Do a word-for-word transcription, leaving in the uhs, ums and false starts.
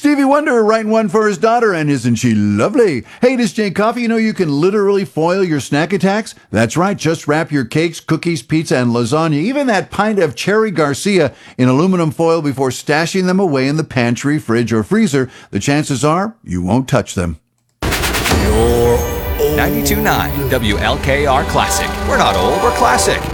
Stevie Wonder writing one for his daughter, and isn't she lovely? Hey, this is Jake Coffee. You know you can literally foil your snack attacks? That's right. Just wrap your cakes, cookies, pizza, and lasagna, even that pint of Cherry Garcia, in aluminum foil before stashing them away in the pantry, fridge, or freezer. The chances are you won't touch them. ninety-two point nine W L K R Classic. We're not old, we're classic.